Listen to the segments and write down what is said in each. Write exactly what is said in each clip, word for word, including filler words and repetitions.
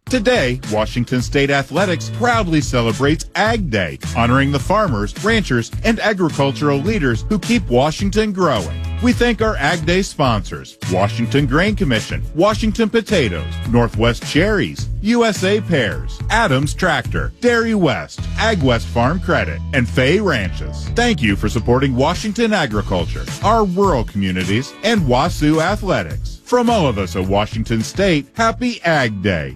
Today, Washington State Athletics proudly celebrates Ag Day, honoring the farmers, ranchers, and agricultural leaders who keep Washington growing. We thank our Ag Day sponsors, Washington Grain Commission, Washington Potatoes, Northwest Cherries, U S A Pears, Adams Tractor, Dairy West, Ag West Farm Credit, and Fay Ranches. Thank you for supporting Washington agriculture, our rural communities, and WASU athletics. From all of us at Washington State, happy Ag Day.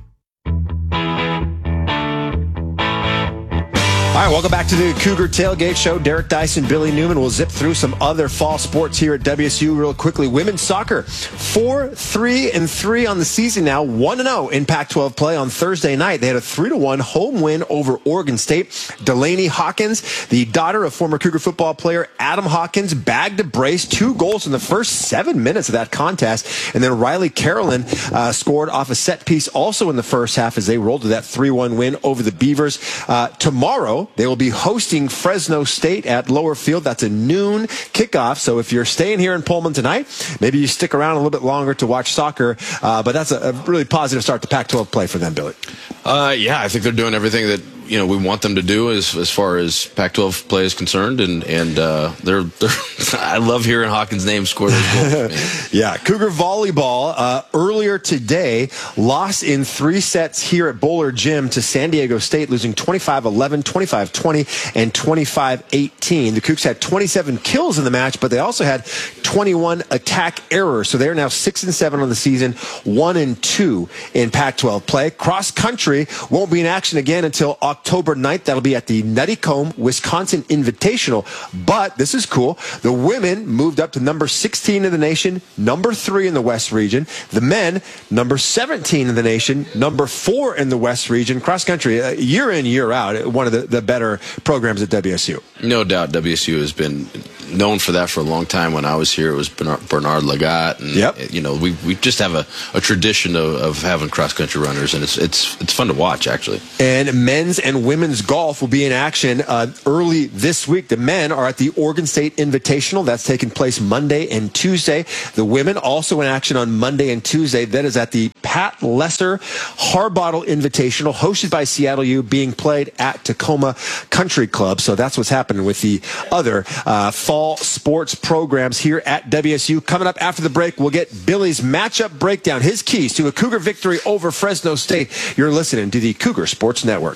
All right, welcome back to the Cougar Tailgate Show. Derek Dyson, Billy Newman will zip through some other fall sports here at W S U real quickly. Women's soccer, four, three, and three on the season now, one and oh in Pac twelve play on Thursday night. They had a three to one home win over Oregon State. Delaney Hawkins, the daughter of former Cougar football player Adam Hawkins, bagged a brace, two goals in the first seven minutes of that contest. And then Riley Carolyn uh, scored off a set piece also in the first half as they rolled to that three one win over the Beavers. Uh, tomorrow, they will be hosting Fresno State at Lower Field. That's a noon kickoff. So if you're staying here in Pullman tonight, maybe you stick around a little bit longer to watch soccer. Uh, but that's a, a really positive start to Pac twelve play for them, Billy. Uh, yeah, I think they're doing everything that you know we want them to do as as far as Pac twelve play is concerned, and and uh, they're they're. I love hearing Hawkins' name score those goals. Man. Yeah, Cougar volleyball uh, earlier today lost in three sets here at Bowler Gym to San Diego State, losing twenty-five eleven, twenty-five twenty, and twenty-five eighteen. The Cougs had twenty-seven kills in the match, but they also had twenty-one attack errors. So they're now six and seven on the season, one and two in Pac twelve play. Cross country won't be in action again until October ninth. That'll be at the Nuttycombe, Wisconsin Invitational. But this is cool. The women moved up to number sixteen in the nation, number three in the West region. The men, number seventeen in the nation, number four in the West region. Cross country, uh, year in, year out, one of the, the better programs at W S U. No doubt W S U has been known for that for a long time. When I was here, it was Bernard, Bernard Lagat. And, yep. you know, we we just have a, a tradition of, of having cross-country runners, and it's it's it's fun to watch, actually. And men's and women's golf will be in action uh, early this week. The men are at the Oregon State Invitational. That's taking place Monday and Tuesday. The women also in action on Monday and Tuesday. That is at the Pat Lesser Harbottle Invitational, hosted by Seattle U, being played at Tacoma Country Club. So that's what's happening with the other uh, fall sports programs here at W S U. Coming up after the break, we'll get Billy's matchup breakdown, his keys to a Cougar victory over Fresno State. You're listening to the Cougar Sports Network.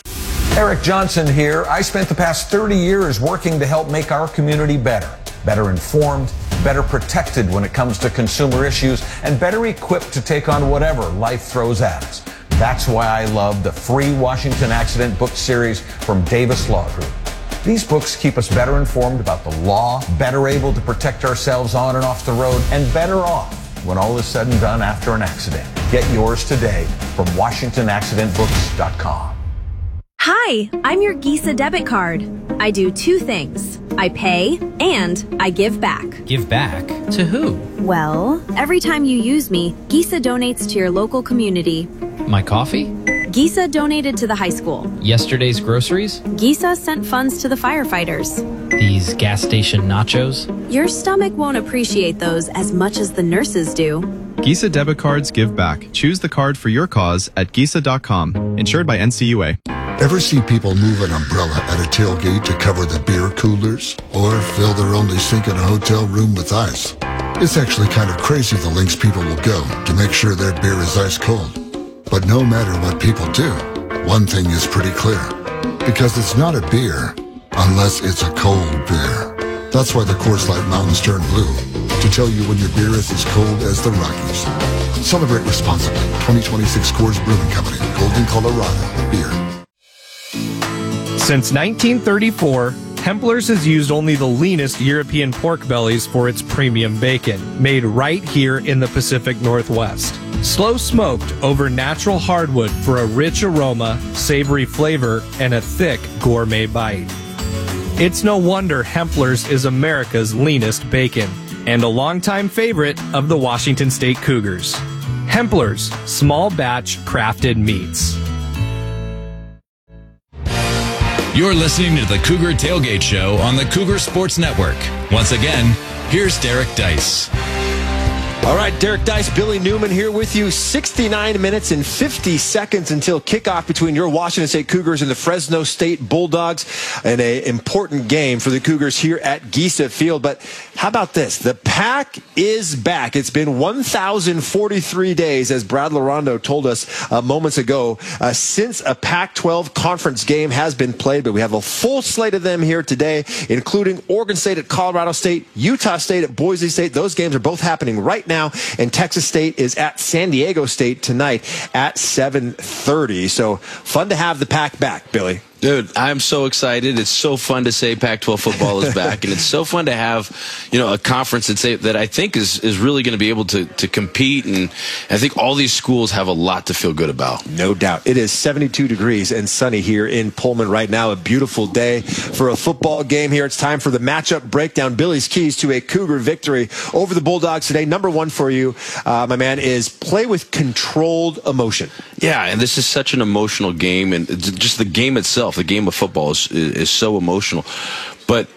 Eric Johnson here. I spent the past thirty years working to help make our community better. Better informed, better protected when it comes to consumer issues, and better equipped to take on whatever life throws at us. That's why I love the free Washington Accident book series from Davis Law Group. These books keep us better informed about the law, better able to protect ourselves on and off the road, and better off when all is said and done after an accident. Get yours today from Washington Accident Books dot com. Hi, I'm your Gisa debit card. I do two things. I pay and I give back. Give back? To who? Well, every time you use me, Gisa donates to your local community. My coffee? Gisa donated to the high school. Yesterday's groceries? Gisa sent funds to the firefighters. These gas station nachos? Your stomach won't appreciate those as much as the nurses do. Gisa debit cards give back. Choose the card for your cause at Gisa dot com. Insured by N C U A. Ever see people move an umbrella at a tailgate to cover the beer coolers? Or fill their only sink in a hotel room with ice? It's actually kind of crazy the lengths people will go to make sure their beer is ice cold. But no matter what people do, one thing is pretty clear. Because it's not a beer unless it's a cold beer. That's why the Coors Light Mountains turn blue, to tell you when your beer is as cold as the Rockies. Celebrate responsibly. twenty twenty-six Coors Brewing Company, Golden, Colorado. Beer. Since nineteen thirty-four, Hempler's has used only the leanest European pork bellies for its premium bacon, made right here in the Pacific Northwest. Slow smoked over natural hardwood for a rich aroma, savory flavor, and a thick gourmet bite. It's no wonder Hempler's is America's leanest bacon, and a longtime favorite of the Washington State Cougars. Hempler's, small batch crafted meats. You're listening to the Cougar Tailgate Show on the Cougar Sports Network. Once again, here's Derek Dice. All right, Derek Dice, Billy Newman here with you. sixty-nine minutes and fifty seconds until kickoff between your Washington State Cougars and the Fresno State Bulldogs. And an important game for the Cougars here at Giesa Field. But how about this? The Pack is back. It's been one thousand forty-three days, as Brad Larondo told us uh, moments ago, uh, since a Pac twelve conference game has been played. But we have a full slate of them here today, including Oregon State at Colorado State, Utah State at Boise State. Those games are both happening right now. And Texas State is at San Diego State tonight at seven thirty. So fun to have the Pack back, Billy. Dude, I'm so excited. It's so fun to say Pac twelve football is back, and it's so fun to have, you know, a conference that say that I think is is really going to be able to to compete, and I think all these schools have a lot to feel good about. No doubt. It is seventy-two degrees and sunny here in Pullman right now. A beautiful day for a football game here. It's time for the matchup breakdown. Billy's keys to a Cougar victory over the Bulldogs today. Number one for you, uh, my man, is play with controlled emotion. Yeah, and this is such an emotional game, and just the game itself. The game of football is, is so emotional, but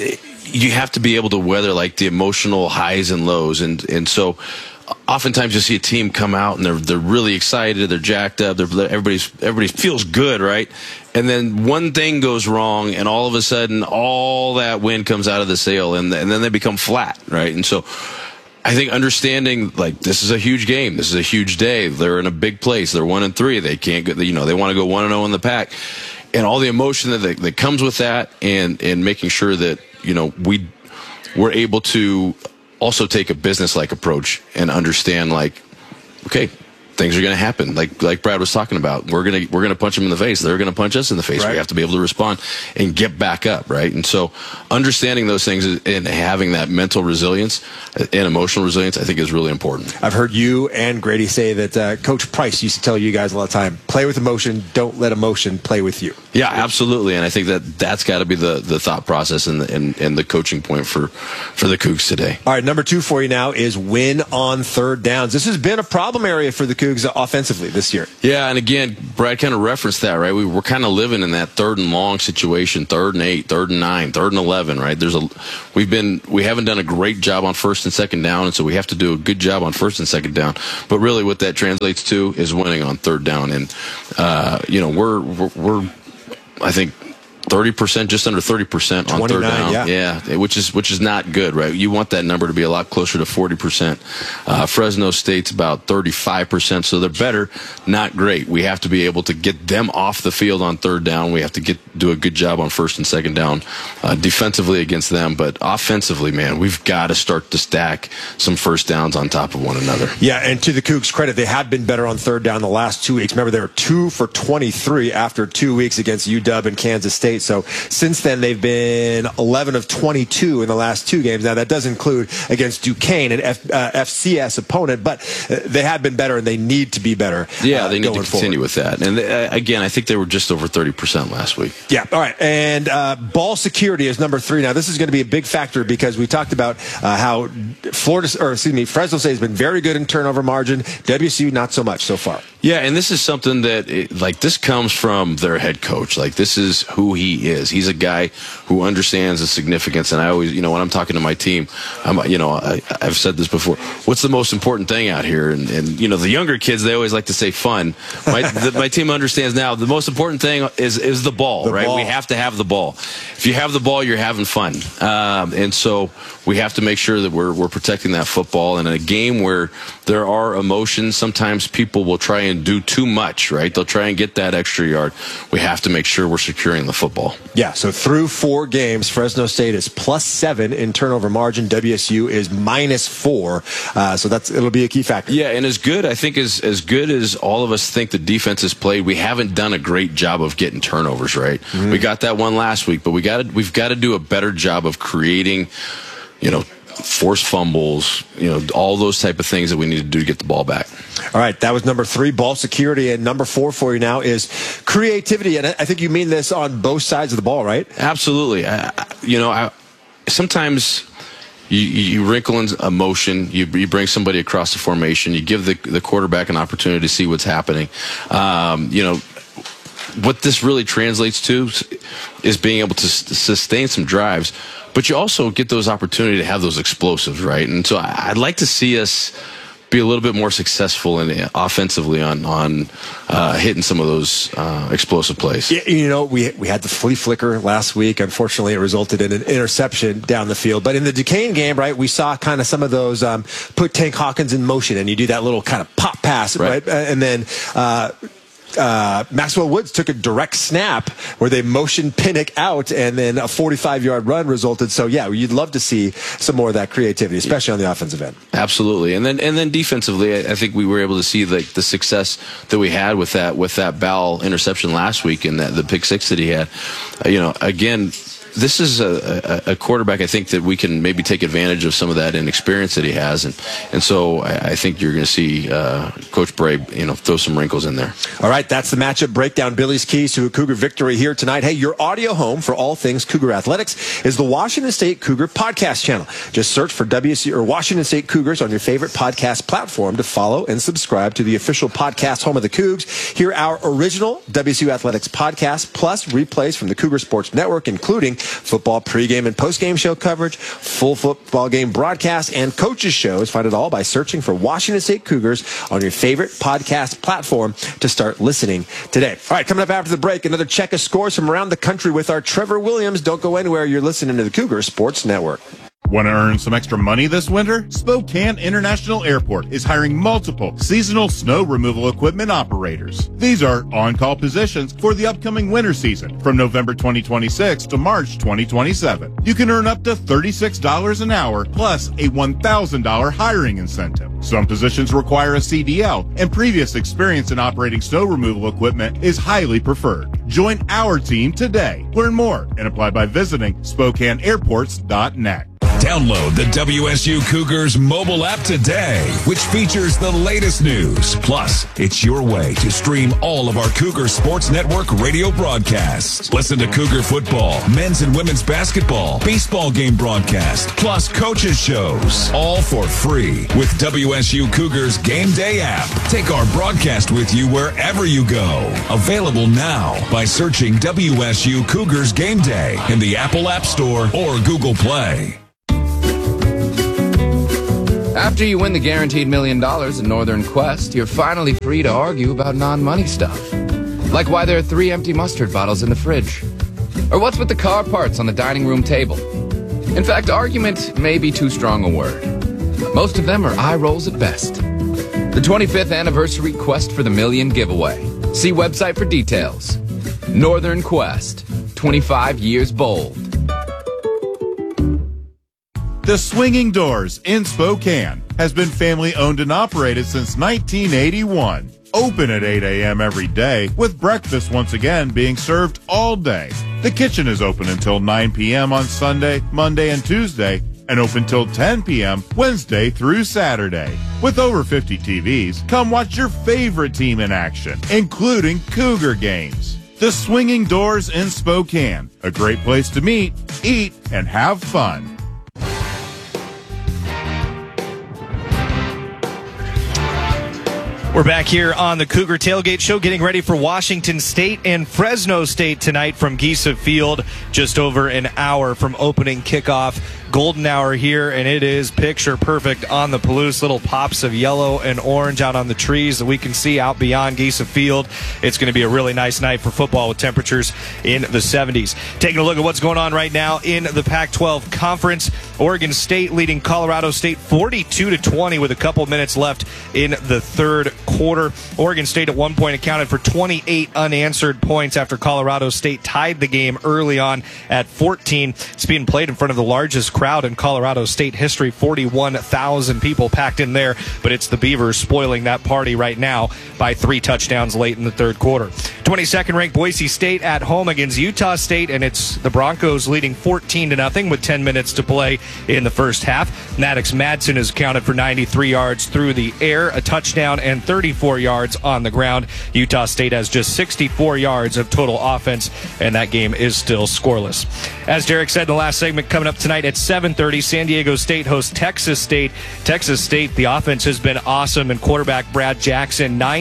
you have to be able to weather like the emotional highs and lows, and and so oftentimes you see a team come out and they're they're really excited, they're jacked up, they're, everybody's everybody feels good, right? And then one thing goes wrong, and all of a sudden all that wind comes out of the sail, and and then they become flat, right? And so I think understanding, like, this is a huge game. This is a huge day. They're in a big place. They're one and three. They can't go, you know, they want to go one and oh in the Pac. And all the emotion that, that comes with that, and, and making sure that, you know, we, we're able to also take a business-like approach and understand, like, okay, things are going to happen. Like like Brad was talking about, we're going to we're going to punch them in the face. They're going to punch us in the face. Right. We have to be able to respond and get back up, right? And so understanding those things and having that mental resilience and emotional resilience, I think, is really important. I've heard you and Grady say that uh, Coach Price used to tell you guys a lot of time, play with emotion, don't let emotion play with you. Yeah, absolutely. And I think that that's got to be the, the thought process and the, and, and the coaching point for, for the Cougs today. All right, number two for you now is win on third downs. This has been a problem area for the Cougs offensively this year. Yeah, and again, Brad kind of referenced that, right? We were kind of living in that third and long situation, third and eight, third and nine, third and eleven, right? There's a, we've been, we haven't done a great job on first and second down, and so we have to do a good job on first and second down. But really, what that translates to is winning on third down, and uh, you know, we're, we're, we're, I think, thirty percent, just under thirty percent on third down. Yeah. yeah, which is which is not good, right? You want that number to be a lot closer to forty percent. Uh, Fresno State's about thirty-five percent, so they're better, not great. We have to be able to get them off the field on third down. We have to get do a good job on first and second down uh, defensively against them. But offensively, man, we've got to start to stack some first downs on top of one another. Yeah, and to the Cougs' credit, they have been better on third down the last two weeks. Remember, they were two for twenty-three after two weeks against U W and Kansas State. So since then, they've been eleven of twenty-two in the last two games. Now, that does include against Duquesne, an F, uh, F C S opponent, but uh, they have been better, and they need to be better. Yeah, uh, they need to continue forward. with that. And they, uh, again, I think they were just over thirty percent last week. Yeah, all right. And uh, ball security is number three. Now, this is going to be a big factor because we talked about uh, how Florida, or excuse me, Fresno State has been very good in turnover margin. W S U, not so much so far. Yeah, and this is something that, it, like, this comes from their head coach. Like, this is who he is. He's a guy who understands the significance. And I always, you know, when I'm talking to my team, I'm, you know, I, I've said this before. What's the most important thing out here? And, and you know, the younger kids, they always like to say fun. My, the, my team understands now the most important thing is is the ball, the right? Ball. We have to have the ball. If you have the ball, you're having fun. Um, and so we have to make sure that we're we're protecting that football. And in a game where there are emotions, sometimes people will try and do too much, right? They'll try and get that extra yard. We have to make sure we're securing the football. Yeah, so through four games, Fresno State is plus seven in turnover margin. W S U is minus four. Uh, so that's it'll be a key factor. Yeah, and as good, I think, as, as good as all of us think the defense has played, we haven't done a great job of getting turnovers, right? Mm-hmm. We got that one last week, but we got to, we've got to do a better job of creating, you know, forced fumbles, you know, all those type of things that we need to do to get the ball back. All right, that was number three, ball security, and number four for you now is creativity, and I think you mean this on both sides of the ball, right? Absolutely. I, you know, I, sometimes you, you wrinkle in emotion, you, you bring somebody across the formation, you give the, the quarterback an opportunity to see what's happening. Um, you know, what this really translates to is being able to sustain some drives, but you also get those opportunity to have those explosives, right? And so I'd like to see us be a little bit more successful in offensively on on uh, hitting some of those uh, explosive plays. Yeah, you know, we we had the flea flicker last week. Unfortunately, it resulted in an interception down the field. But in the Duquesne game, right, we saw kind of some of those um, put Tank Hawkins in motion, and you do that little kind of pop pass, right? right? And then uh, uh, Maxwell Woods took a direct snap where they motioned Pinnock out, and then a forty-five-yard run resulted. So, yeah, you'd love to see some more of that creativity, especially on the offensive end. Absolutely, and then and then defensively, I, I think we were able to see like the success that we had with that with that Bowell interception last week and that the pick six that he had. Uh, you know, again. This is a, a, a quarterback, I think, that we can maybe take advantage of some of that inexperience that he has. And, and so I, I think you're going to see uh, Coach Bray, you know, throw some wrinkles in there. All right, that's the matchup breakdown. Billy's keys to a Cougar victory here tonight. Hey, your audio home for all things Cougar athletics is the Washington State Cougar podcast channel. Just search for W C or Washington State Cougars on your favorite podcast platform to follow and subscribe to the official podcast home of the Cougs. Hear our original W C U Athletics podcast, plus replays from the Cougar Sports Network, including football pregame and postgame show coverage, full football game broadcast, and coaches shows. Find it all by searching for Washington State Cougars on your favorite podcast platform to start listening today. All right, coming up after the break, another check of scores from around the country with our Trevor Williams. Don't go anywhere. You're listening to the Cougar Sports Network. Want to earn some extra money this winter? Spokane International Airport is hiring multiple seasonal snow removal equipment operators. These are on-call positions for the upcoming winter season from November twenty twenty-six to March twenty twenty-seven. You can earn up to thirty-six dollars an hour plus a one thousand dollars hiring incentive. Some positions require a C D L, and previous experience in operating snow removal equipment is highly preferred. Join our team today. Learn more and apply by visiting Spokane Airports dot net. Download the W S U Cougars mobile app today, which features the latest news. Plus, it's your way to stream all of our Cougar Sports Network radio broadcasts. Listen to Cougar football, men's and women's basketball, baseball game broadcast, plus coaches shows, all for free with W S U Cougars Game Day app. Take our broadcast with you wherever you go. Available now by searching W S U Cougars Game Day in the Apple App Store or Google Play. After you win the guaranteed million dollars in Northern Quest, you're finally free to argue about non-money stuff. Like why there are three empty mustard bottles in the fridge. Or what's with the car parts on the dining room table. In fact, argument may be too strong a word. Most of them are eye rolls at best. The twenty-fifth anniversary Quest for the Million giveaway. See website for details. Northern Quest, twenty-five years bold. The Swinging Doors in Spokane has been family owned and operated since nineteen eighty-one. Open at eight a.m. every day, with breakfast once again being served all day. The kitchen is open until nine p.m. on Sunday, Monday, and Tuesday, and open till ten p.m. Wednesday through Saturday. With over fifty T Vs, come watch your favorite team in action, including Cougar games. The Swinging Doors in Spokane, a great place to meet, eat, and have fun. We're back here on the Cougar Tailgate Show, getting ready for Washington State and Fresno State tonight from Giesa Field, just over an hour from opening kickoff. Golden hour here, and it is picture perfect on the Palouse. Little pops of yellow and orange out on the trees that we can see out beyond Giesa Field. It's going to be a really nice night for football with temperatures in the seventies. Taking a look at what's going on right now in the Pac twelve Conference. Oregon State leading Colorado State forty-two to twenty with a couple minutes left in the third quarter. Oregon State at one point accounted for twenty-eight unanswered points after Colorado State tied the game early on at fourteen. It's being played in front of the largest crowd in Colorado State history, forty-one thousand people packed in there, but it's the Beavers spoiling that party right now by three touchdowns late in the third quarter. twenty-second ranked Boise State at home against Utah State, and it's the Broncos leading fourteen to nothing with ten minutes to play in the first half. Maddox Madsen has accounted for ninety-three yards through the air, a touchdown, and thirty-four yards on the ground. Utah State has just sixty-four yards of total offense, and that game is still scoreless. As Derek said in the last segment, coming up tonight at seven thirty, San Diego State hosts Texas State. Texas State, the offense has been awesome, and quarterback Brad Jackson, nine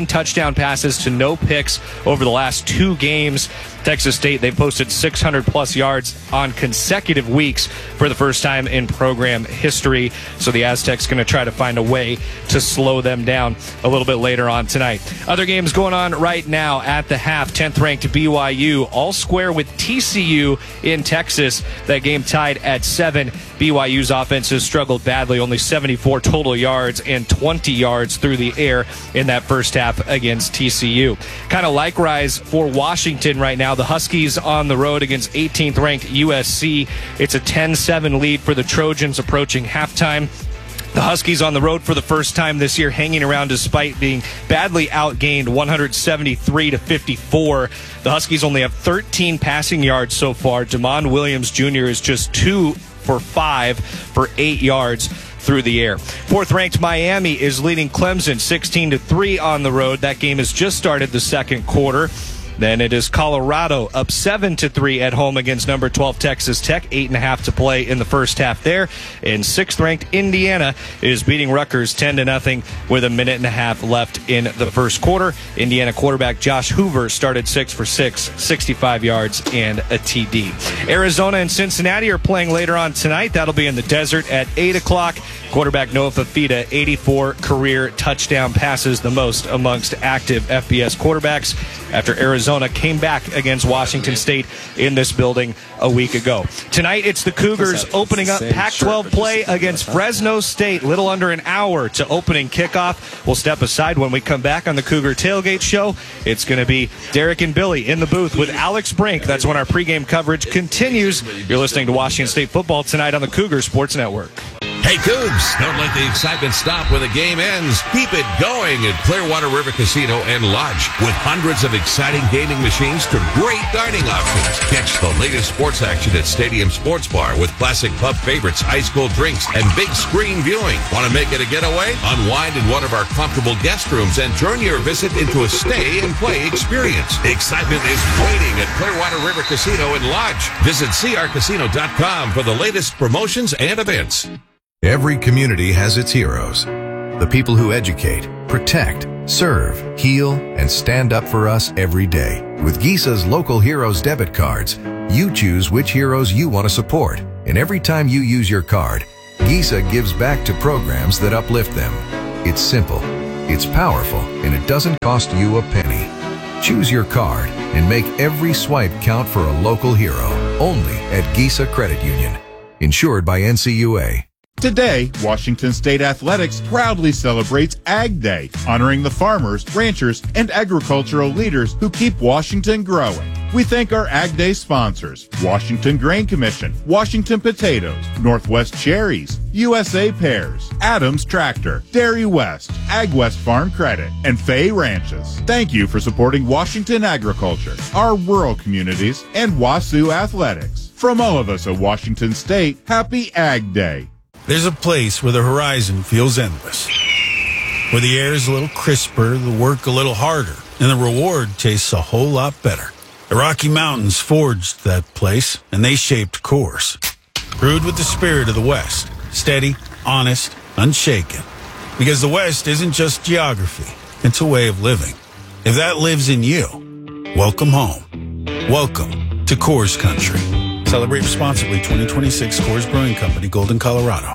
touchdown passes to no picks over the last two games. Texas State, they posted six hundred plus yards on consecutive weeks for the first time in program history. So the Aztecs going to try to find a way to slow them down a little bit later on tonight. Other games going on right now at the half. tenth ranked B Y U all square with T C U in Texas. That game tied at seven. B Y U's offense has struggled badly, only seventy-four total yards and twenty yards through the air in that first half against T C U. Kind of likewise for Washington right now. The Huskies on the road against eighteenth ranked U S C. It's a ten seven lead for the Trojans approaching halftime. The Huskies on the road for the first time this year, hanging around despite being badly outgained one seventy-three to fifty-four. The Huskies only have thirteen passing yards so far. Damon Williams Junior is just two for five for eight yards through the air. Fourth ranked Miami is leading Clemson sixteen to three on the road. That game has just started the second quarter. Then it is Colorado up seven to three at home against number twelve Texas Tech. Eight and a half to play in the first half there. And sixth ranked Indiana is beating Rutgers ten to nothing with a minute and a half left in the first quarter. Indiana quarterback Josh Hoover started six for six, sixty-five yards and a T D. Arizona and Cincinnati are playing later on tonight. That'll be in the desert at eight o'clock. Quarterback Noah Fafita, eighty-four career touchdown passes, the most amongst active F B S quarterbacks, after Arizona came back against Washington State in this building a week ago. Tonight, it's the Cougars opening up Pac twelve play against Fresno State. Little under an hour to opening kickoff. We'll step aside when we come back on the Cougar Tailgate Show. It's going to be Derek and Billy in the booth with Alex Brink. That's when our pregame coverage continues. You're listening to Washington State football tonight on the Cougar Sports Network. Hey, Cougs, don't let the excitement stop when the game ends. Keep it going at Clearwater River Casino and Lodge. With hundreds of exciting gaming machines to great dining options. Catch the latest sports action at Stadium Sports Bar with classic pub favorites, high school drinks, and big screen viewing. Want to make it a getaway? Unwind in one of our comfortable guest rooms and turn your visit into a stay and play experience. Excitement is waiting at Clearwater River Casino and Lodge. Visit C R casino dot com for the latest promotions and events. Every community has its heroes. The people who educate, protect, serve, heal, and stand up for us every day. With Gisa's Local Heroes debit cards, you choose which heroes you want to support. And every time you use your card, Gisa gives back to programs that uplift them. It's simple, it's powerful, and it doesn't cost you a penny. Choose your card and make every swipe count for a local hero. Only at Gisa Credit Union. Insured by N C U A. Today, Washington State Athletics proudly celebrates Ag Day, honoring the farmers, ranchers, and agricultural leaders who keep Washington growing. We thank our Ag Day sponsors, Washington Grain Commission, Washington Potatoes, Northwest Cherries, U S A Pears, Adams Tractor, Dairy West, Ag West Farm Credit, and Fay Ranches. Thank you for supporting Washington agriculture, our rural communities, and WASU Athletics. From all of us at Washington State, happy Ag Day. There's a place where the horizon feels endless, where the air is a little crisper, the work a little harder, and the reward tastes a whole lot better. The Rocky Mountains forged that place, and they shaped course. Brewed with the spirit of the West, steady, honest, unshaken. Because the West isn't just geography, it's a way of living. If that lives in you, welcome home. Welcome to Coors Country. Celebrate responsibly. Twenty twenty-six Coors Brewing Company, Golden, Colorado.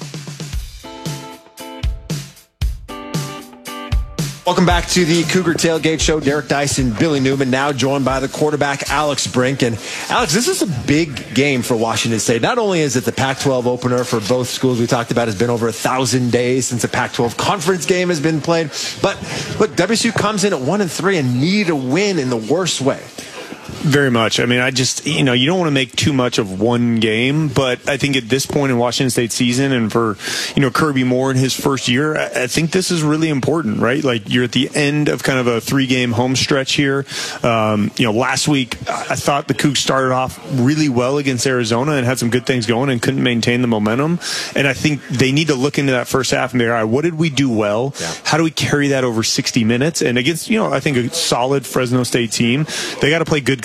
Welcome back to the Cougar Tailgate Show. Derek Dyson, Billy Newman, now joined by the quarterback, Alex Brink. And Alex, this is a big game for Washington State. Not only is it the Pac twelve opener for both schools, we talked about it's been over a thousand days since a Pac twelve conference game has been played. But look, W S U comes in at one and three and need a win in the worst way. Very much. I mean, I just, you know, you don't want to make too much of one game, but I think at this point in Washington State's season and for, you know, Kirby Moore in his first year, I think this is really important, right? Like, you're at the end of kind of a three-game home stretch here. Um, you know, last week, I thought the Cougs started off really well against Arizona and had some good things going and couldn't maintain the momentum. And I think they need to look into that first half and be, all right, what did we do well? Yeah. How do we carry that over sixty minutes? And against, you know, I think a solid Fresno State team, they got to play good, clean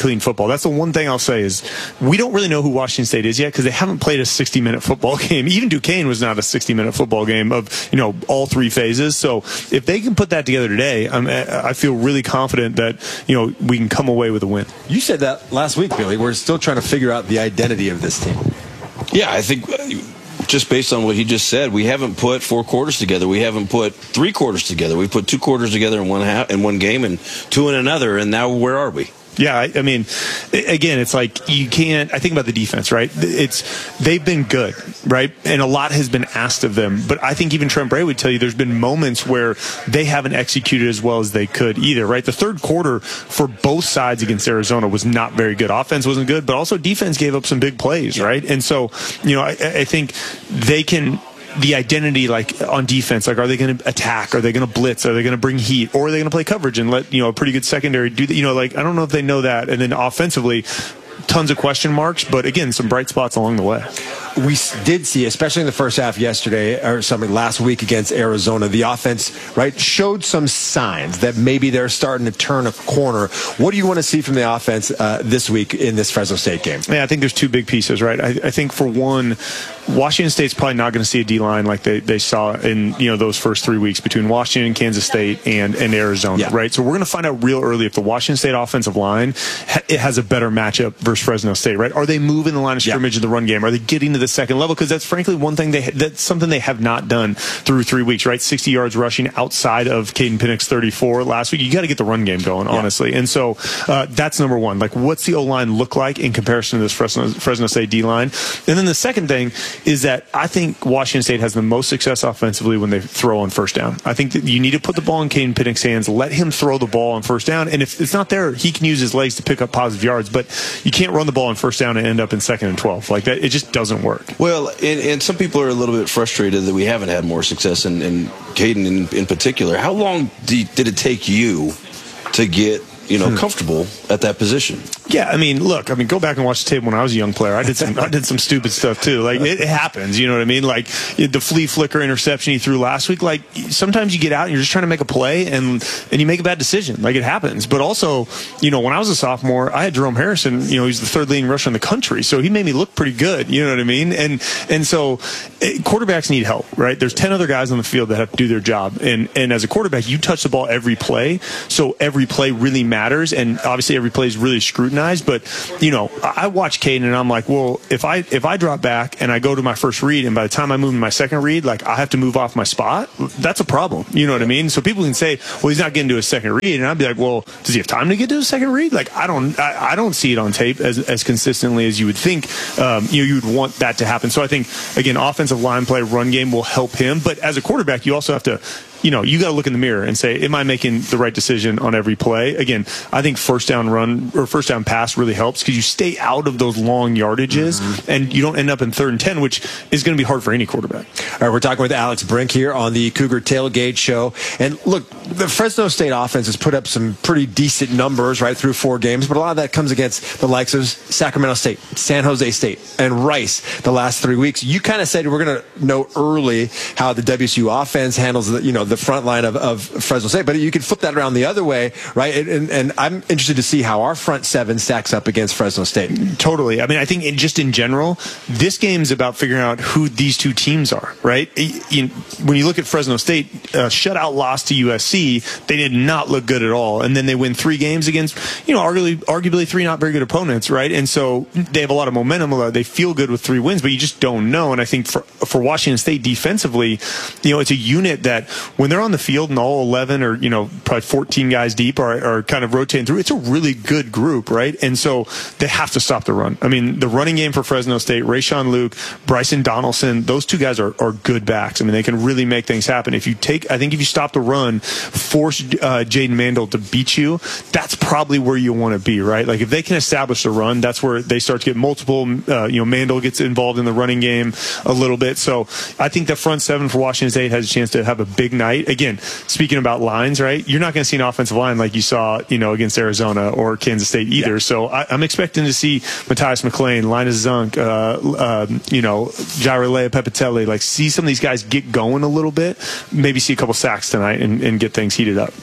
clean football. That's the one thing I'll say is we don't really know who Washington State is yet because they haven't played a sixty-minute football game. Even Duquesne was not a sixty-minute football game of, you know, all three phases. So if they can put that together today, I'm, I feel really confident that, you know, we can come away with a win. You said that last week, Billy. We're still trying to figure out the identity of this team. Yeah, I think just based on what he just said, we haven't put four quarters together. We haven't put three quarters together. We put two quarters together in one half, in one game and two in another. And now where are we? Yeah, I, I mean, again, it's like you can't. I think about the defense, right? It's they've been good, right, and a lot has been asked of them. But I think even Trent Bray would tell you there's been moments where they haven't executed as well as they could either, right? The third quarter for both sides against Arizona was not very good. Offense wasn't good, but also defense gave up some big plays, right? And so, you know, I, I think they can. The identity, like on defense, like are they going to attack? Are they going to blitz? Are they going to bring heat? Or are they going to play coverage and let, you know, a pretty good secondary do that? You know, like I don't know if they know that. And then offensively, tons of question marks, but again, some bright spots along the way. We did see, especially in the first half yesterday, or something last week against Arizona, the offense, right, showed some signs that maybe they're starting to turn a corner. What do you want to see from the offense uh, this week in this Fresno State game? Yeah, I think there's two big pieces, right? I, I think for one, Washington State's probably not going to see a D-line like they, they saw in, you know, those first three weeks between Washington, Kansas State, and, and Arizona, yeah. right? So we're going to find out real early if the Washington State offensive line ha- it has a better matchup versus Fresno State, right? Are they moving the line of scrimmage yeah. in the run game? Are they getting to the second level? Because that's frankly one thing they that's something they have not done through three weeks, right? sixty yards rushing outside of Caden Pinnock's thirty-four last week. You got to get the run game going, yeah. honestly. And so uh, that's number one. Like, what's the O-line look like in comparison to this Fresno, Fresno State D-line? And then the second thing is that I think Washington State has the most success offensively when they throw on first down. I think that you need to put the ball in Caden Pinnock's hands, let him throw the ball on first down, and if it's not there, he can use his legs to pick up positive yards, but you can't run the ball on first down and end up in second and twelve. Like that, it just doesn't work. Well, and, and some people are a little bit frustrated that we haven't had more success in, in Caden in, in particular. How long did, did it take you to get, you know, comfortable at that position? Yeah, I mean, look, I mean, go back and watch the tape when I was a young player. I did some, I did some stupid stuff too. Like it, it happens, you know what I mean? Like the flea flicker interception he threw last week. Like sometimes you get out and you're just trying to make a play and and you make a bad decision. Like it happens. But also, you know, when I was a sophomore, I had Jerome Harrison. You know, he's the third leading rusher in the country, so he made me look pretty good. You know what I mean? And and so it, quarterbacks need help, right? There's ten other guys on the field that have to do their job, and and as a quarterback, you touch the ball every play, so every play really matters. And obviously every play is really scrutinized, but you know, I watch Caden and I'm like, well, if I if I drop back and I go to my first read and by the time I move to my second read, like I have to move off my spot, that's a problem. You know what I mean? So people can say, well, he's not getting to his second read, and I'd be like, well, does he have time to get to his second read? Like I don't I, I don't see it on tape as as consistently as you would think. Um, you know, you would want that to happen. So I think again, offensive line play, run game will help him, but as a quarterback, you also have to, you know, you got to look in the mirror and say, am I making the right decision on every play? Again, I think first down run or first down pass really helps because you stay out of those long yardages mm-hmm. and you don't end up in third and ten, which is going to be hard for any quarterback. All right, we're talking with Alex Brink here on the Cougar Tailgate Show. And look, the Fresno State offense has put up some pretty decent numbers right through four games, but a lot of that comes against the likes of Sacramento State, San Jose State, and Rice the last three weeks. You kind of said we're going to know early how the W S U offense handles the, you know, the front line of, of Fresno State, but you can flip that around the other way, right? And, and I'm interested to see how our front seven stacks up against Fresno State. Totally. I mean, I think in, just in general, this game's about figuring out who these two teams are, right? In, when you look at Fresno State, uh, shutout loss to U S C, they did not look good at all. And then they win three games against, you know, arguably, arguably three not very good opponents, right? And so they have a lot of momentum. They feel good with three wins, but you just don't know. And I think for, for Washington State defensively, you know, it's a unit that when they're on the field and all eleven or, you know, probably fourteen guys deep are, are kind of rotating through, it's a really good group, right? And so they have to stop the run. I mean, the running game for Fresno State, Rayshawn Luke, Bryson Donaldson, those two guys are, are good backs. I mean, they can really make things happen. If you take, I think if you stop the run, force uh, Jaden Mandel to beat you, that's probably where you want to be, right? Like if they can establish the run, that's where they start to get multiple, uh, you know, Mandel gets involved in the running game a little bit. So I think the front seven for Washington State has a chance to have a big night. Again, speaking about lines, right? You're not going to see an offensive line like you saw, you know, against Arizona or Kansas State either. Yeah. So I, I'm expecting to see Matthias McClain, Linus Zunk, uh, uh, you know, Jairalea Pepitelli, like see some of these guys get going a little bit, maybe see a couple sacks tonight and, and get things heated up.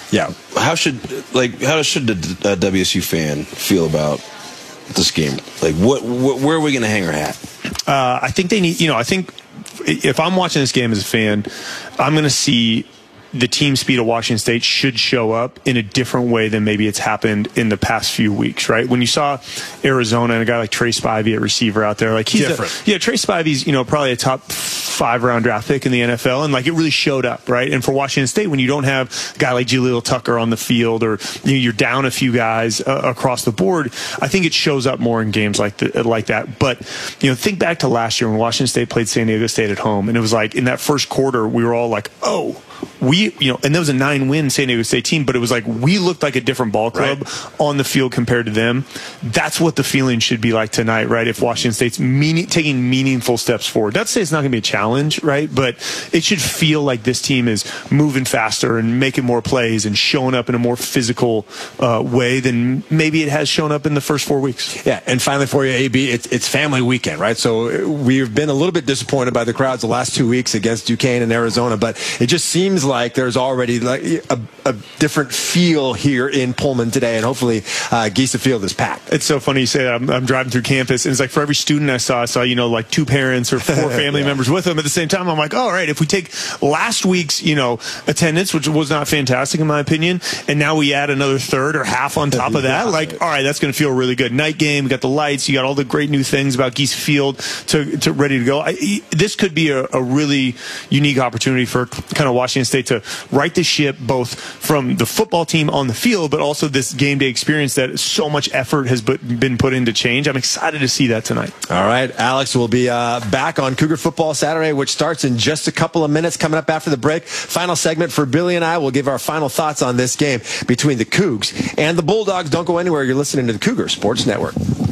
Yeah. How should like how should the uh, W S U fan feel about this game? Like, what, what where are we going to hang our hat? Uh, I think they need. You know, I think if I'm watching this game as a fan, I'm going to see the team speed of Washington State should show up in a different way than maybe it's happened in the past few weeks, right? When you saw Arizona and a guy like Trey Spivey at receiver out there, like he's different. A, yeah, Trey Spivey's, you know, probably a top five round draft pick in the N F L, and like it really showed up, right? And for Washington State, when you don't have a guy like Jaleel Tucker on the field, or you know, you're down a few guys uh, across the board, I think it shows up more in games like the, like that. But you know, think back to last year when Washington State played San Diego State at home, and it was like in that first quarter, we were all like, oh. We, you know, and there was a nine-win San Diego State team, but it was like we looked like a different ball club right. on the field compared to them. That's what the feeling should be like tonight, right? If Washington State's meaning, taking meaningful steps forward. Not to say it's not going to be a challenge, right? But it should feel like this team is moving faster and making more plays and showing up in a more physical uh, way than maybe it has shown up in the first four weeks. Yeah, and finally for you, A B, it's, it's family weekend, right? So we've been a little bit disappointed by the crowds the last two weeks against Duquesne and Arizona, but it just seems like there's already like a, a different feel here in Pullman today, and hopefully uh, Giesa Field is packed. It's so funny you say that. I'm, I'm driving through campus, and it's like for every student I saw, I saw, you know, like two parents or four family yeah. members with them at the same time. I'm like, oh, all right, if we take last week's, you know, attendance, which was not fantastic in my opinion, and now we add another third or half on top of that, yeah. like, all right, that's going to feel really good. Night game, you got the lights, you got all the great new things about Giesa Field to, to ready to go. I, this could be a, a really unique opportunity for kind of Washington State to right the ship, both from the football team on the field, but also this game day experience that so much effort has been put into change. I'm excited to see that tonight. All right, Alex will be uh, back on Cougar Football Saturday, which starts in just a couple of minutes coming up after the break. Final segment for Billy and I. We'll give our final thoughts on this game between the Cougs and the Bulldogs. Don't go anywhere. You're listening to the Cougar Sports Network.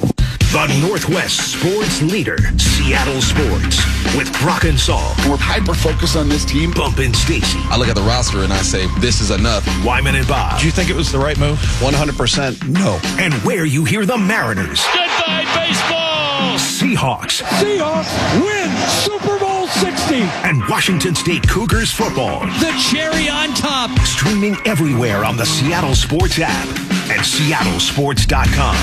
The Northwest sports leader, Seattle Sports, with Brock and Saul. We're hyper-focused on this team. Bump and Stacy. I look at the roster and I say, this is enough. Wyman and Bob. Do you think it was the right move? one hundred percent no. And where you hear the Mariners. Goodbye, baseball! Seahawks. Seahawks win Super Bowl sixty. And Washington State Cougars football. The cherry on top. Streaming everywhere on the Seattle Sports app and seattle sports dot com.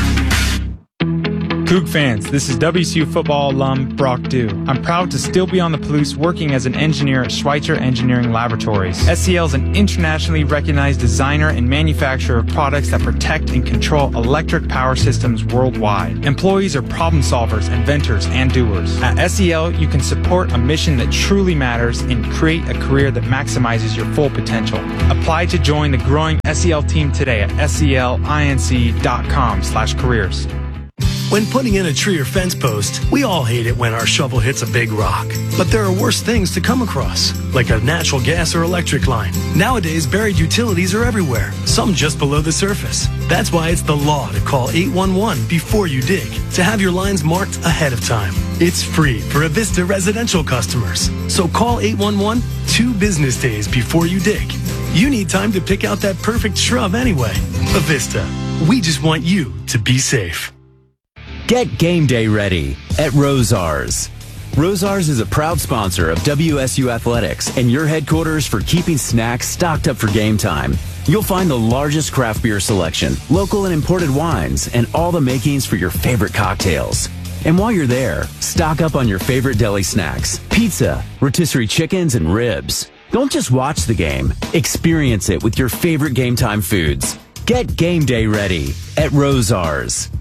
Coug fans, this is W S U football alum Brock Dew. I'm proud to still be on the Palouse working as an engineer at Schweitzer Engineering Laboratories. S C L is an internationally recognized designer and manufacturer of products that protect and control electric power systems worldwide. Employees are problem solvers, inventors, and doers. At S C L, you can support a mission that truly matters and create a career that maximizes your full potential. Apply to join the growing S C L team today at S C L inc dot com slash careers. When putting in a tree or fence post, we all hate it when our shovel hits a big rock. But there are worse things to come across, like a natural gas or electric line. Nowadays, buried utilities are everywhere, some just below the surface. That's why it's the law to call eight one one before you dig, to have your lines marked ahead of time. It's free for Avista residential customers. So call eight one one two business days before you dig. You need time to pick out that perfect shrub anyway. Avista, we just want you to be safe. Get game day ready at Rosars. Rosars is a proud sponsor of W S U Athletics and your headquarters for keeping snacks stocked up for game time. You'll find the largest craft beer selection, local and imported wines, and all the makings for your favorite cocktails. And while you're there, stock up on your favorite deli snacks, pizza, rotisserie chickens, and ribs. Don't just watch the game, experience it with your favorite game time foods. Get game day ready at Rosars.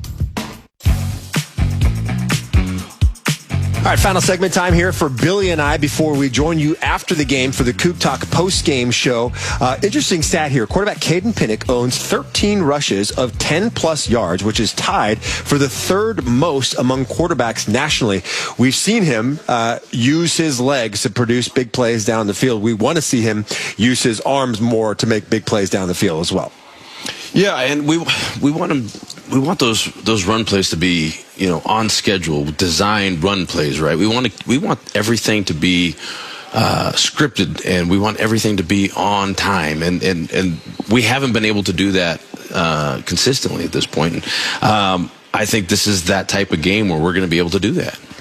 All right, final segment time here for Billy and I before we join you after the game for the Coug Talk post-game show. Uh, interesting stat here. Quarterback Caden Pinnock owns thirteen rushes of ten-plus yards, which is tied for the third most among quarterbacks nationally. We've seen him uh, use his legs to produce big plays down the field. We want to see him use his arms more to make big plays down the field as well. Yeah, and we we want them, we want those those run plays to be, you know, on schedule, designed run plays, right? We want to we want everything to be uh, scripted, and we want everything to be on time, and and and we haven't been able to do that uh, consistently at this point. And, um, I think this is that type of game where we're going to be able to do that.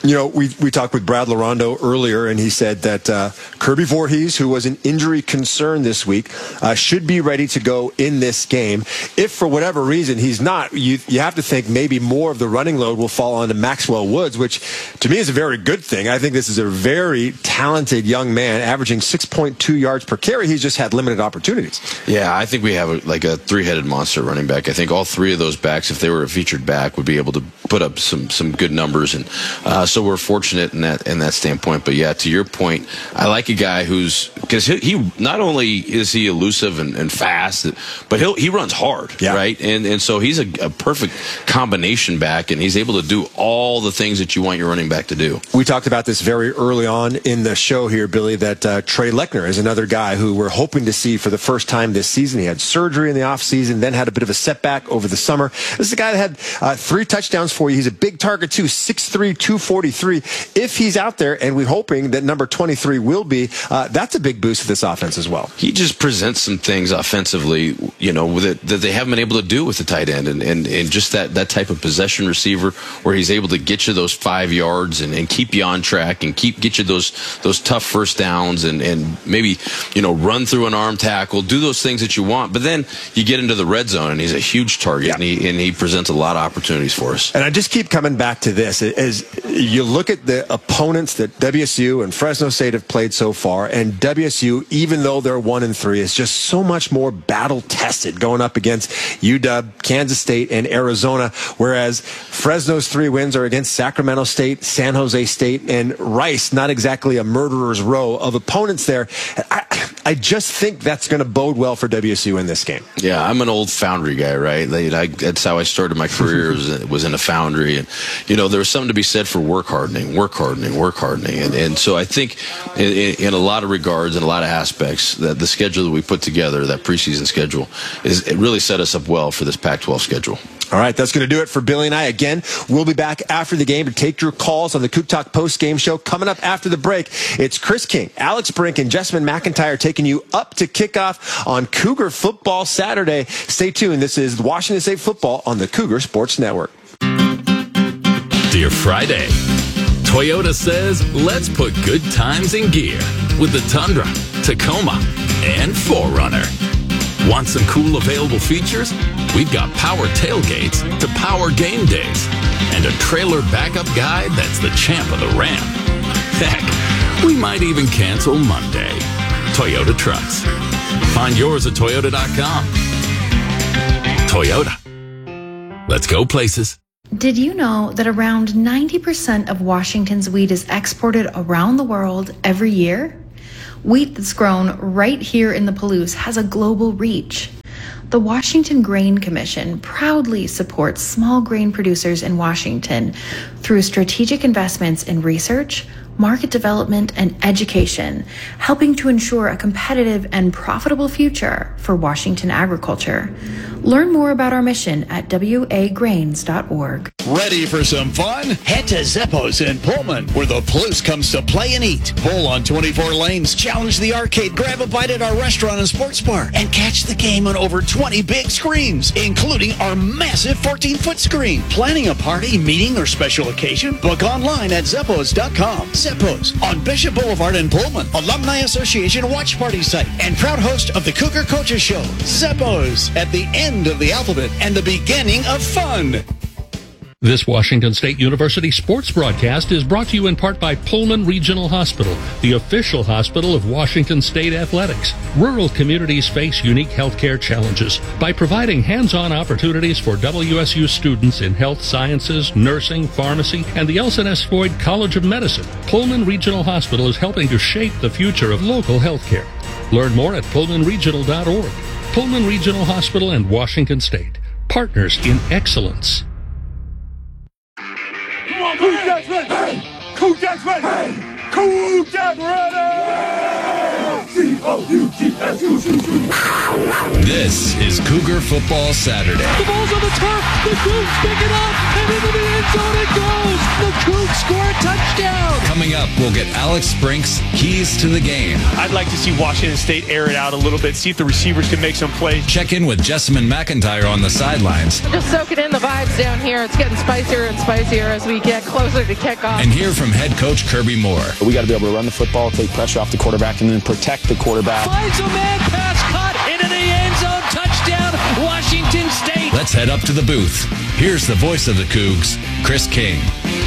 You know, we we talked with Brad Larondo earlier, and he said that uh, Kirby Voorhees, who was an injury concern this week, uh, should be ready to go in this game. If for whatever reason he's not, you you have to think maybe more of the running load will fall onto Maxwell Woods, which to me is a very good thing. I think this is a very talented young man, averaging six point two yards per carry. He's just had limited opportunities. Yeah, I think we have a, like a three-headed monster running back. I think all three of those backs, if they were a featured back, would be able to put up some some good numbers, and uh, so we're fortunate in that in that standpoint. But yeah, to your point, I like a guy who's because he, he not only is he elusive and, and fast, but he he runs hard, yeah. right? And and so he's a, a perfect combination back, and he's able to do all the things that you want your running back to do. We talked about this very early on in the show here, Billy, that uh, Trey Lechner is another guy who we're hoping to see for the first time this season. He had surgery in the offseason, then had a bit of a setback over the summer. This is a guy that had uh, three touchdowns for you. He's a big target too, six three, two forty-three. If he's out there, and we're hoping that number twenty-three will be, uh, that's a big boost to this offense as well. He just presents some things offensively, you know, that, that they haven't been able to do with the tight end, and, and, and just that, that type of possession receiver where he's able to get you those five yards and, and keep you on track and keep get you those those tough first downs and, and maybe, you know, run through an arm tackle, do those things that you want. But then you get into the red zone, and he's a huge target, yeah. and, he, and he presents a lot of opportunities for us. And I just keep coming back to this. As you look at the opponents that W S U and Fresno State have played so far, and W S U, even though they're one and three, is just so much more battle tested going up against U W, Kansas State, and Arizona, whereas Fresno's three wins are against Sacramento State, San Jose State, and Rice. Not exactly a murderer's row of opponents there. I, I just think that's going to bode well for W S U in this game. Yeah, I'm an old Foundry guy, right? I, that's how I started my career, was, was in a Foundry. And, you know, there was something to be said for work hardening, work hardening, work hardening. And, and so I think in, in a lot of regards and a lot of aspects that the schedule that we put together, that preseason schedule, is it really set us up well for this Pac twelve schedule. All right, that's going to do it for Billy and I. Again, we'll be back after the game to take your calls on the Coop Talk post-game show. Coming up after the break, it's Chris King, Alex Brink, and Jessamine McIntyre taking you up to kickoff on Cougar Football Saturday. Stay tuned. This is Washington State Football on the Cougar Sports Network. Dear Friday, Toyota says let's put good times in gear with the Tundra, Tacoma, and four runner. Want some cool available features? We've got power tailgates to power game days and a trailer backup guide that's the champ of the ramp. Heck, we might even cancel Monday. Toyota Trucks. Find yours at toyota dot com. Toyota. Let's go places. Did you know that around ninety percent of Washington's wheat is exported around the world every year? Wheat that's grown right here in the Palouse has a global reach. The Washington Grain Commission proudly supports small grain producers in Washington through strategic investments in research, market development, and education, helping to ensure a competitive and profitable future for Washington agriculture. Learn more about our mission at w a grains dot org. Ready for some fun? Head to Zeppo's in Pullman, where the Palouse comes to play and eat. Pull on twenty-four lanes, challenge the arcade, grab a bite at our restaurant and sports bar, and catch the game on over twenty big screens, including our massive fourteen-foot screen. Planning a party, meeting, or special occasion? Book online at Zeppos dot com. Zeppos on Bishop Boulevard in Pullman, Alumni Association watch party site, and proud host of the Cougar Coaches Show. Zeppos, at the end of the alphabet and the beginning of fun. This Washington State University sports broadcast is brought to you in part by Pullman Regional Hospital, the official hospital of Washington State Athletics. Rural communities face unique healthcare challenges. By providing hands-on opportunities for W S U students in health sciences, nursing, pharmacy, and the Elson S. Floyd College of Medicine, Pullman Regional Hospital is helping to shape the future of local healthcare. Learn more at pullman regional dot org. Pullman Regional Hospital and Washington State, partners in excellence. Come on, Coop Jack's ready! Coop Jack's ready! Coop Jack's ready! C O U G S U C C. This is Cougar Football Saturday. The ball's on the turf. The Cougs pick it up, and into the end zone it goes. The Cougs score a touchdown. Coming up, we'll get Alex Sprink's keys to the game. I'd like to see Washington State air it out a little bit, see if the receivers can make some plays. Check in with Jessamine McIntyre on the sidelines. Just soaking in the vibes down here. It's getting spicier and spicier as we get closer to kickoff. And hear from head coach Kirby Moore. We got to be able to run the football, take pressure off the quarterback, and then protect the quarterback. Finds a man, pass caught into the end zone, touchdown, Washington State. Let's head up to the booth. Here's the voice of the Cougs, Chris King.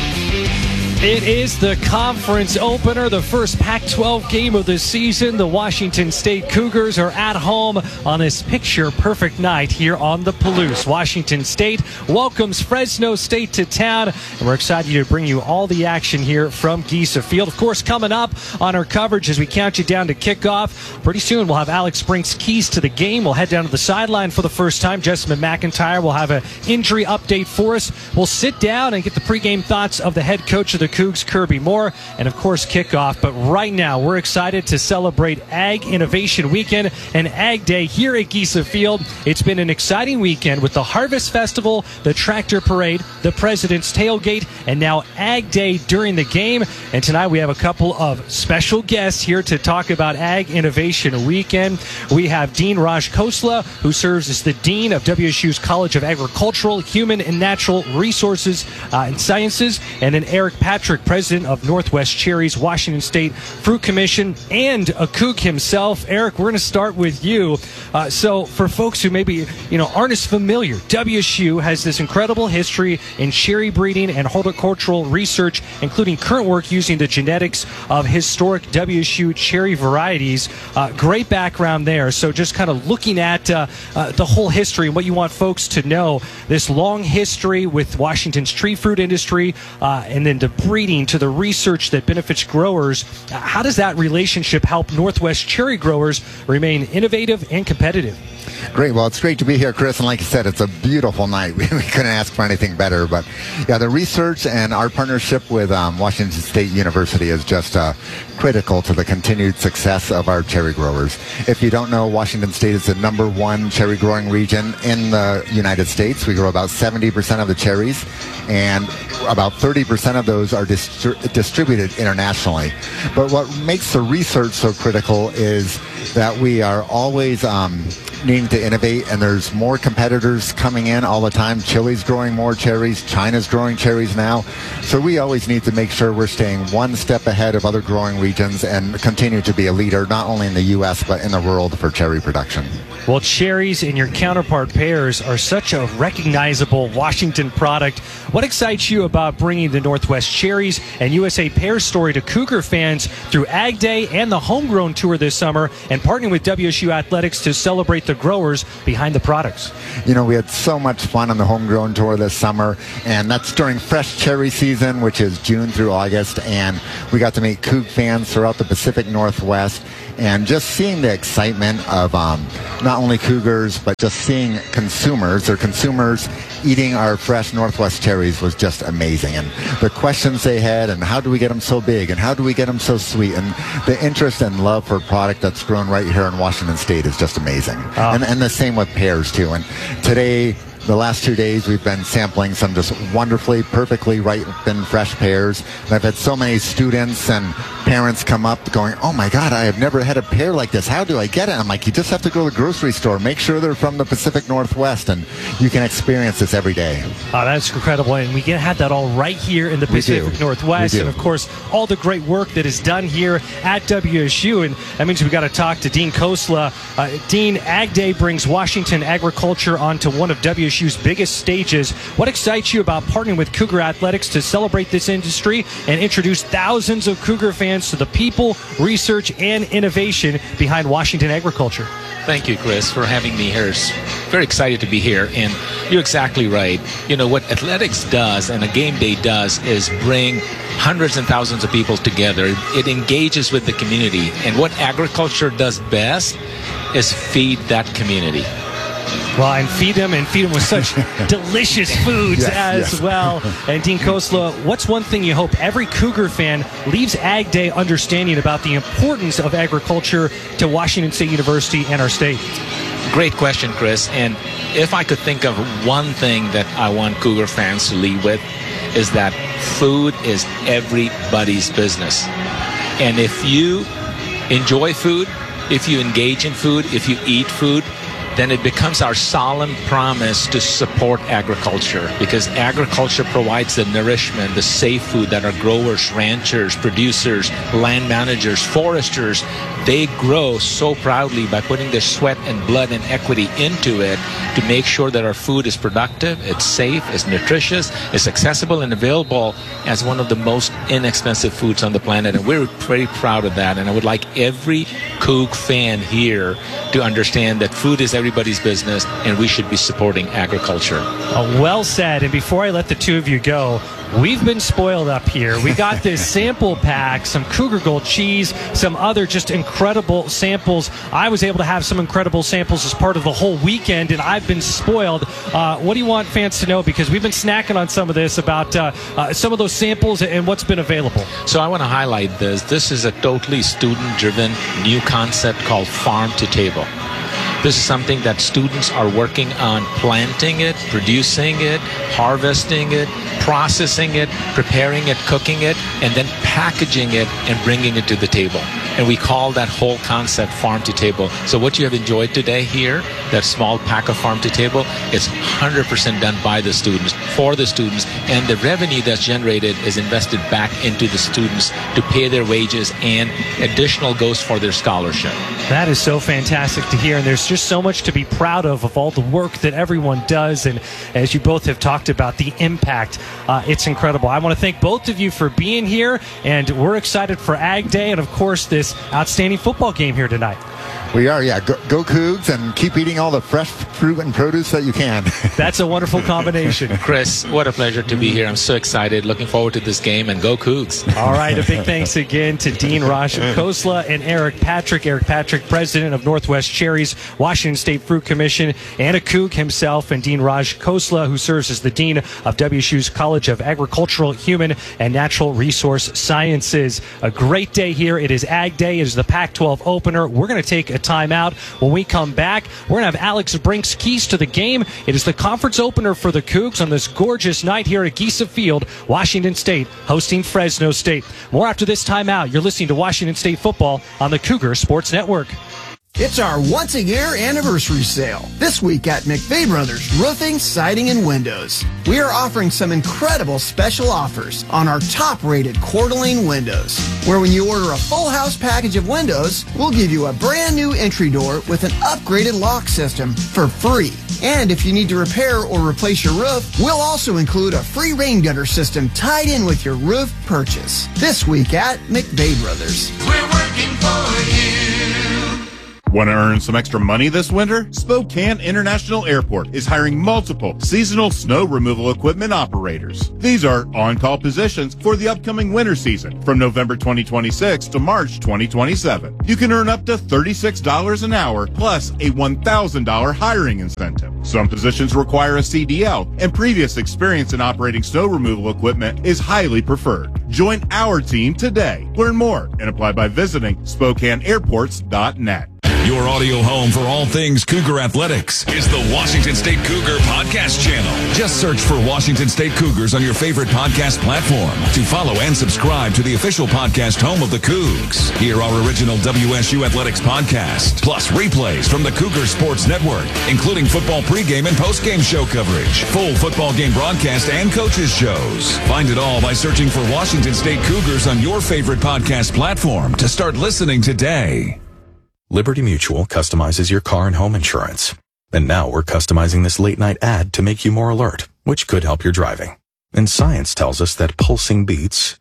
It is the conference opener, the first Pac twelve game of the season. The Washington State Cougars are at home on this picture-perfect night here on the Palouse. Washington State welcomes Fresno State to town, and we're excited to bring you all the action here from Giesa Field. Of course, coming up on our coverage as we count you down to kickoff, pretty soon we'll have Alex Sprink's keys to the game. We'll head down to the sideline for the first time. Jessamine McIntyre will have an injury update for us. We'll sit down and get the pregame thoughts of the head coach of the Cougs, Kirby Moore, and of course kickoff. But right now we're excited to celebrate Ag Innovation Weekend and Ag Day here at Giesa Field. It's been an exciting weekend with the Harvest Festival, the Tractor Parade, the President's Tailgate, and now Ag Day during the game. And tonight we have a couple of special guests here to talk about Ag Innovation Weekend. We have Dean Raj Khosla, who serves as the Dean of W S U's College of Agricultural, Human, and Natural Resources uh, and Sciences, and then Eric Patrick, President of Northwest Cherries Washington State Fruit Commission, and a Coug himself. Eric, we're going to start with you. Uh, so for folks who maybe you know aren't as familiar, W S U has this incredible history in cherry breeding and horticultural research, including current work using the genetics of historic W S U cherry varieties. Uh, great background there. So just kind of looking at uh, uh, the whole history and what you want folks to know, this long history with Washington's tree fruit industry, uh, and then the breeding to the research that benefits growers. How does that relationship help Northwest cherry growers remain innovative and competitive? Great. Well, it's great to be here, Chris. And like you said, it's a beautiful night. We couldn't ask for anything better. But yeah, the research and our partnership with um, Washington State University is just uh, critical to the continued success of our cherry growers. If you don't know, Washington State is the number one cherry growing region in the United States. We grow about seventy percent of the cherries, and about thirty percent of those are distri- distributed internationally. But what makes the research so critical is that we are always um, needing to innovate, and there's more competitors coming in all the time. Chile's growing more cherries. China's growing cherries now. So we always need to make sure we're staying one step ahead of other growing regions and continue to be a leader, not only in the U S, but in the world for cherry production. Well, cherries and your counterpart pears are such a recognizable Washington product. What excites you about bringing the Northwest Cherries and U S A Pears story to Cougar fans through Ag Day and the Homegrown Tour this summer, and partnering with W S U Athletics to celebrate the growers behind the products? You know, we had so much fun on the Homegrown Tour this summer, and that's during fresh cherry season, which is June through August, and we got to meet Coug fans throughout the Pacific Northwest. And just seeing the excitement of um, not only Cougars, but just seeing consumers or consumers eating our fresh Northwest cherries was just amazing. And the questions they had, and how do we get them so big, and how do we get them so sweet, and the interest and love for a product that's grown right here in Washington State is just amazing. Uh, and, and the same with pears too. And today, the last two days, we've been sampling some just wonderfully, perfectly ripened fresh pears. And I've had so many students and parents come up going, oh my God, I have never had a pear like this. How do I get it? I'm like, you just have to go to the grocery store. Make sure they're from the Pacific Northwest, and you can experience this every day. Oh, that's incredible. And we can have that all right here in the Pacific Northwest. And of course, all the great work that is done here at W S U. And that means we've got to talk to Dean Khosla. Uh, Dean, Ag Day brings Washington agriculture onto one of W S U's biggest stages. What excites you about partnering with Cougar Athletics to celebrate this industry and introduce thousands of Cougar fans to the people, research, and innovation behind Washington agriculture? Thank you, Chris, for having me here. It's very excited to be here, and you're exactly right. You know, what athletics does and a game day does is bring hundreds and thousands of people together. It engages with the community, and what agriculture does best is feed that community. Well, and feed them and feed them with such delicious foods yes, as yes. well. And Dean Kosla, what's one thing you hope every Cougar fan leaves Ag Day understanding about the importance of agriculture to Washington State University and our state? Great question, Chris. And if I could think of one thing that I want Cougar fans to leave with, is that food is everybody's business. And if you enjoy food, if you engage in food, if you eat food, then it becomes our solemn promise to support agriculture, because agriculture provides the nourishment, the safe food that our growers, ranchers, producers, land managers, foresters, they grow so proudly by putting their sweat and blood and equity into it to make sure that our food is productive, it's safe, it's nutritious, it's accessible and available as one of the most inexpensive foods on the planet. And we're very proud of that. And I would like every Coug fan here to understand that food is everybody's business and we should be supporting agriculture. Uh, well said. And before I let the two of you go, we've been spoiled up here. We got this sample pack, some Cougar Gold cheese, some other just incredible samples. I was able to have some incredible samples as part of the whole weekend, and I've been spoiled. Uh, what do you want fans to know? Because we've been snacking on some of this about uh, uh, some of those samples and what's been available. So I want to highlight this. This is a totally student-driven new concept called Farm to Table. This is something that students are working on planting it, producing it, harvesting it, processing it, preparing it, cooking it, and then packaging it and bringing it to the table. And we call that whole concept Farm to Table. So what you have enjoyed today here, that small pack of Farm to Table, is one hundred percent done by the students, for the students, and the revenue that's generated is invested back into the students to pay their wages, and additional goes for their scholarship. That is so fantastic to hear, and there's just so much to be proud of, of all the work that everyone does, and as you both have talked about, the impact, uh, it's incredible. I want to thank both of you for being here, and we're excited for Ag Day, and of course, this outstanding football game here tonight. We are, yeah. Go, go Cougs, and keep eating all the fresh fruit and produce that you can. That's a wonderful combination. Chris, what a pleasure to be here. I'm so excited. Looking forward to this game, and go Cougs. All right, a big thanks again to Dean Raj Kosla and Eric Patrick. Eric Patrick, president of Northwest Cherries, Washington State Fruit Commission, and a Coug himself, and Dean Raj Kosla, who serves as the dean of W S U's College of Agricultural, Human, and Natural Resource Sciences. A great day here. It is Ag Day. It is the Pac twelve opener. We're going to take a timeout. When we come back, we're going to have Alex Brink's keys to the game. It is the conference opener for the Cougs on this gorgeous night here at Giesa Field, Washington State hosting Fresno State. More after this timeout. You're listening to Washington State football on the Cougar Sports Network. It's our once-a-year anniversary sale. This week at McVeigh Brothers Roofing, Siding, and Windows. We are offering some incredible special offers on our top-rated Coeur d'Alene windows, where when you order a full house package of windows, we'll give you a brand new entry door with an upgraded lock system for free. And if you need to repair or replace your roof, we'll also include a free rain gutter system tied in with your roof purchase. This week at McVeigh Brothers. We're working for you. Want to earn some extra money this winter? Spokane International Airport is hiring multiple seasonal snow removal equipment operators. These are on-call positions for the upcoming winter season from November twenty twenty-six to March twenty twenty-seven. You can earn up to thirty-six dollars an hour plus a one thousand dollars hiring incentive. Some positions require a C D L, and previous experience in operating snow removal equipment is highly preferred. Join our team today. Learn more and apply by visiting Spokane Airports dot net. Your audio home for all things Cougar Athletics is the Washington State Cougar Podcast Channel. Just search for Washington State Cougars on your favorite podcast platform to follow and subscribe to the official podcast home of the Cougs. Hear our original W S U Athletics podcast, plus replays from the Cougar Sports Network, including football pregame and postgame show coverage, full football game broadcast, and coaches shows. Find it all by searching for Washington State Cougars on your favorite podcast platform to start listening today. Liberty Mutual customizes your car and home insurance. And now we're customizing this late night ad to make you more alert, which could help your driving. And science tells us that pulsing beats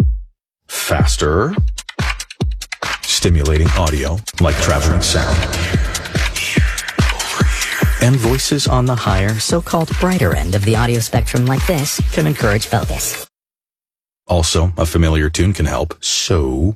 faster, stimulating audio like traveling sound, and voices on the higher, so-called brighter end of the audio spectrum like this can encourage focus. Also, a familiar tune can help, so